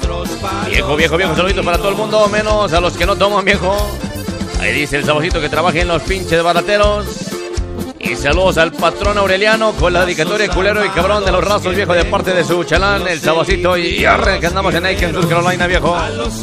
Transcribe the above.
Viejo, saluditos para todo el mundo, menos a los que no toman, viejo. Ahí dice el Sabocito que trabaja en los pinches barateros. Y saludos al patrón Aureliano con la dedicatoria culero y cabrón de los rasos, viejo, de parte de su chalán, el Sabocito. Y arre, que andamos en Aiken, South Carolina, viejo.